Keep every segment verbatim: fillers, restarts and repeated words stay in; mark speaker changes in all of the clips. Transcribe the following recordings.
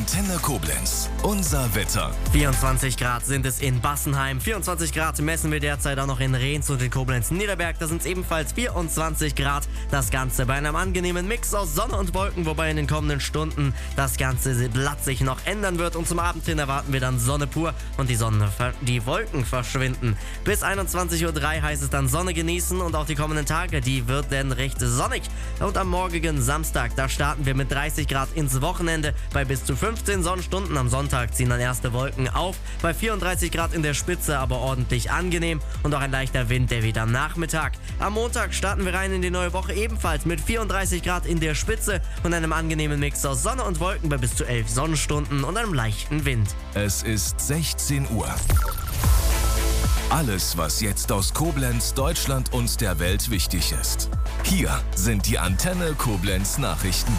Speaker 1: Antenne Koblenz. Unser Wetter.
Speaker 2: vierundzwanzig Grad sind es in Bassenheim. vierundzwanzig Grad messen wir derzeit auch noch in Rehns und in Koblenz-Niederberg. Da sind es ebenfalls vierundzwanzig Grad. Das Ganze bei einem angenehmen Mix aus Sonne und Wolken, wobei in den kommenden Stunden das Ganze Blatt sich noch ändern wird. Und zum Abend hin erwarten wir dann Sonne pur und die Sonne, die Wolken verschwinden. Bis einundzwanzig Uhr drei heißt es dann Sonne genießen und auch die kommenden Tage, die wird dann recht sonnig. Und am morgigen Samstag, da starten wir mit dreißig Grad ins Wochenende bei bis zu fünfzehn Sonnenstunden. Am Sonntag ziehen dann erste Wolken auf, bei vierunddreißig Grad in der Spitze, aber ordentlich angenehm und auch ein leichter Wind, der weht am Nachmittag. Am Montag starten wir rein in die neue Woche ebenfalls mit vierunddreißig Grad in der Spitze und einem angenehmen Mix aus Sonne und Wolken bei bis zu elf Sonnenstunden und einem leichten Wind.
Speaker 1: Es ist sechzehn Uhr. Alles, was jetzt aus Koblenz, Deutschland und der Welt wichtig ist. Hier sind die Antenne Koblenz Nachrichten.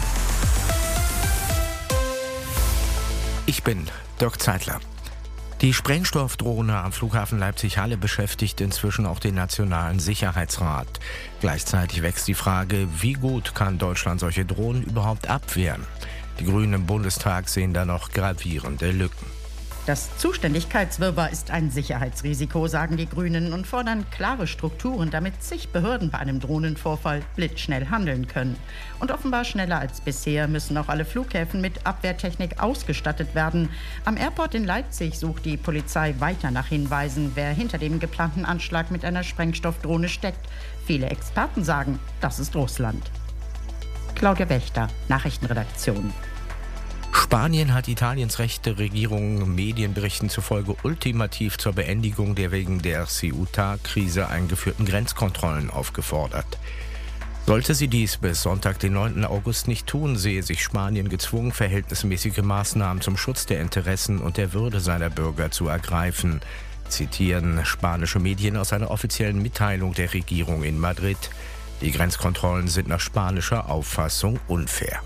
Speaker 3: Ich bin Dirk Zeitler. Die Sprengstoffdrohne am Flughafen Leipzig-Halle beschäftigt inzwischen auch den Nationalen Sicherheitsrat. Gleichzeitig wächst die Frage, wie gut kann Deutschland solche Drohnen überhaupt abwehren? Die Grünen im Bundestag sehen da noch gravierende Lücken.
Speaker 4: Das Zuständigkeitswirrwarr ist ein Sicherheitsrisiko, sagen die Grünen und fordern klare Strukturen, damit zig Behörden bei einem Drohnenvorfall blitzschnell handeln können. Und offenbar schneller als bisher müssen auch alle Flughäfen mit Abwehrtechnik ausgestattet werden. Am Airport in Leipzig sucht die Polizei weiter nach Hinweisen, wer hinter dem geplanten Anschlag mit einer Sprengstoffdrohne steckt. Viele Experten sagen, das ist Russland. Claudia Wächter, Nachrichtenredaktion.
Speaker 3: Spanien hat Italiens rechte Regierung Medienberichten zufolge ultimativ zur Beendigung der wegen der Ceuta-Krise eingeführten Grenzkontrollen aufgefordert. Sollte sie dies bis Sonntag, den neunten August nicht tun, sehe sich Spanien gezwungen, verhältnismäßige Maßnahmen zum Schutz der Interessen und der Würde seiner Bürger zu ergreifen, zitieren spanische Medien aus einer offiziellen Mitteilung der Regierung in Madrid. Die Grenzkontrollen sind nach spanischer Auffassung unfair.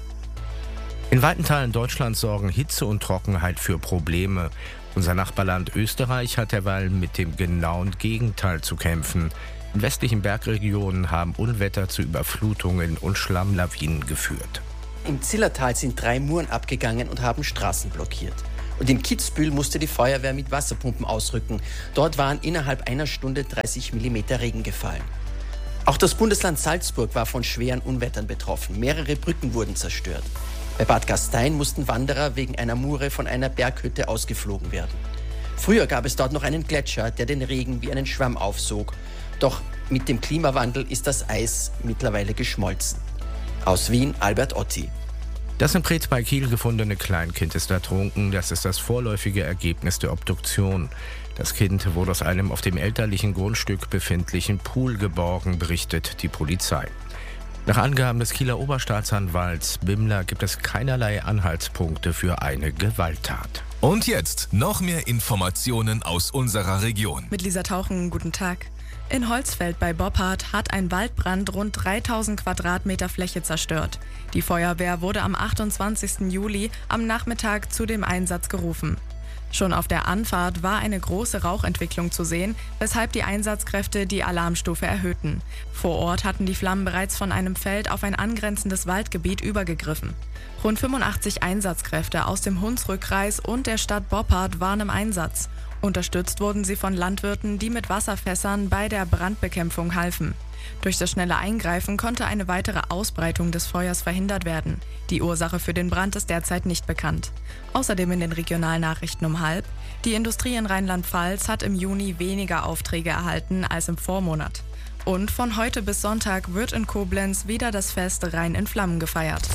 Speaker 3: In weiten Teilen Deutschlands sorgen Hitze und Trockenheit für Probleme. Unser Nachbarland Österreich hat derweil mit dem genauen Gegenteil zu kämpfen. In westlichen Bergregionen haben Unwetter zu Überflutungen und Schlammlawinen geführt.
Speaker 5: Im Zillertal sind drei Muren abgegangen und haben Straßen blockiert. Und in Kitzbühel musste die Feuerwehr mit Wasserpumpen ausrücken. Dort waren innerhalb einer Stunde dreißig Millimeter Regen gefallen. Auch das Bundesland Salzburg war von schweren Unwettern betroffen. Mehrere Brücken wurden zerstört. Bei Bad Gastein mussten Wanderer wegen einer Mure von einer Berghütte ausgeflogen werden. Früher gab es dort noch einen Gletscher, der den Regen wie einen Schwamm aufsog. Doch mit dem Klimawandel ist das Eis mittlerweile geschmolzen. Aus Wien, Albert Otti.
Speaker 3: Das in Preetz bei Kiel gefundene Kleinkind ist ertrunken. Das ist das vorläufige Ergebnis der Obduktion. Das Kind wurde aus einem auf dem elterlichen Grundstück befindlichen Pool geborgen, berichtet die Polizei. Nach Angaben des Kieler Oberstaatsanwalts Bimmler gibt es keinerlei Anhaltspunkte für eine Gewalttat.
Speaker 1: Und jetzt noch mehr Informationen aus unserer Region.
Speaker 6: Mit Lisa Tauchen, guten Tag. In Holzfeld bei Boppard hat ein Waldbrand rund dreitausend Quadratmeter Fläche zerstört. Die Feuerwehr wurde am achtundzwanzigsten Juli am Nachmittag zu dem Einsatz gerufen. Schon auf der Anfahrt war eine große Rauchentwicklung zu sehen, weshalb die Einsatzkräfte die Alarmstufe erhöhten. Vor Ort hatten die Flammen bereits von einem Feld auf ein angrenzendes Waldgebiet übergegriffen. Rund fünfundachtzig Einsatzkräfte aus dem Hunsrückkreis und der Stadt Boppard waren im Einsatz. Unterstützt wurden sie von Landwirten, die mit Wasserfässern bei der Brandbekämpfung halfen. Durch das schnelle Eingreifen konnte eine weitere Ausbreitung des Feuers verhindert werden. Die Ursache für den Brand ist derzeit nicht bekannt. Außerdem in den Regionalnachrichten um halb: Die Industrie in Rheinland-Pfalz hat im Juni weniger Aufträge erhalten als im Vormonat. Und von heute bis Sonntag wird in Koblenz wieder das Fest Rhein in Flammen gefeiert.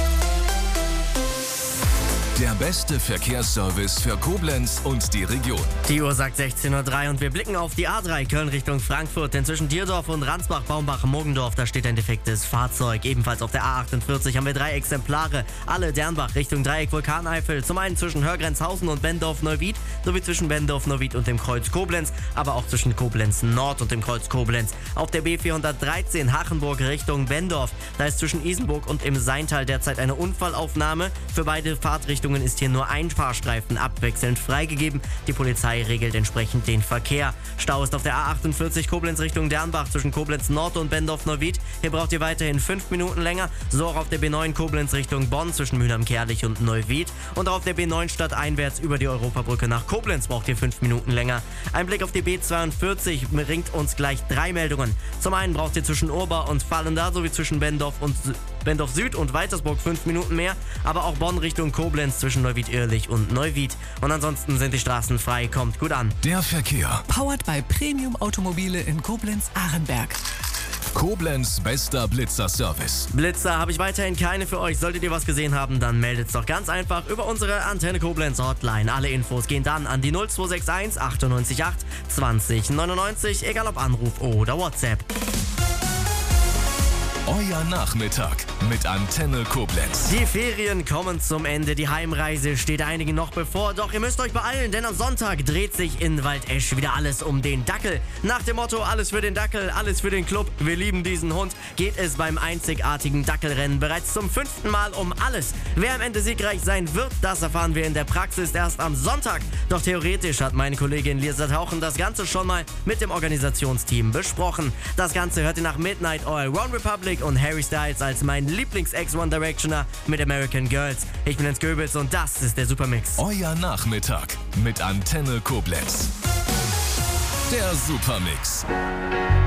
Speaker 1: Der beste Verkehrsservice für Koblenz und die Region.
Speaker 2: Die Uhr sagt sechzehn Uhr drei und wir blicken auf die A drei Köln Richtung Frankfurt. Denn zwischen Dierdorf und Ransbach-Baumbach-Mogendorf, da steht ein defektes Fahrzeug. Ebenfalls auf der A achtundvierzig haben wir drei Exemplare. Alle Dernbach Richtung Dreieck Vulkaneifel. Zum einen zwischen Hörgrenzhausen und Bendorf-Neuwied, sowie zwischen Bendorf-Neuwied und dem Kreuz Koblenz, aber auch zwischen Koblenz Nord und dem Kreuz Koblenz. Auf der B vierhundertdreizehn Hachenburg Richtung Bendorf, da ist zwischen Isenburg und im Seintal derzeit eine Unfallaufnahme. Für beide Fahrtrichtungen ist hier nur ein Fahrstreifen abwechselnd freigegeben. Die Polizei regelt entsprechend den Verkehr. Stau ist auf der A achtundvierzig Koblenz Richtung Dernbach zwischen Koblenz Nord und Bendorf-Neuwied. Hier braucht ihr weiterhin fünf Minuten länger. So auch auf der B neun Koblenz Richtung Bonn zwischen Mülheim-Kärlich und Neuwied. Und auch auf der B neun stadteinwärts über die Europabrücke nach Koblenz braucht ihr fünf Minuten länger. Ein Blick auf die B zweiundvierzig bringt uns gleich drei Meldungen. Zum einen braucht ihr zwischen Urbar und Vallendar sowie zwischen Bendorf und Bendorf Süd und Weitersburg fünf Minuten mehr, aber auch Bonn Richtung Koblenz zwischen Neuwied-Irlich und Neuwied. Und ansonsten sind die Straßen frei, kommt gut an.
Speaker 1: Der Verkehr.
Speaker 7: Powered by Premium Automobile in Koblenz-Ahrenberg.
Speaker 1: Koblenz bester Blitzer-Service.
Speaker 2: Blitzer habe ich weiterhin keine für euch. Solltet ihr was gesehen haben, dann meldet's doch ganz einfach über unsere Antenne Koblenz Hotline. Alle Infos gehen dann an die null zwei sechs eins achtundneunzig acht zwanzig neunundneunzig, egal ob Anruf oder WhatsApp.
Speaker 1: Euer Nachmittag mit Antenne Koblenz.
Speaker 2: Die Ferien kommen zum Ende, die Heimreise steht einigen noch bevor, doch ihr müsst euch beeilen, denn am Sonntag dreht sich in Waldesch wieder alles um den Dackel. Nach dem Motto, alles für den Dackel, alles für den Club, wir lieben diesen Hund, geht es beim einzigartigen Dackelrennen bereits zum fünften Mal um alles. Wer am Ende siegreich sein wird, das erfahren wir in der Praxis erst am Sonntag. Doch theoretisch hat meine Kollegin Lisa Tauchen das Ganze schon mal mit dem Organisationsteam besprochen. Das Ganze hört ihr nach Midnight Oil, One Republic und Harry Styles als mein Lieblings-Ex-One Directioner mit American Girls. Ich bin Jens Goebbels und das ist der Supermix.
Speaker 1: Euer Nachmittag mit Antenne Koblenz. Der Supermix.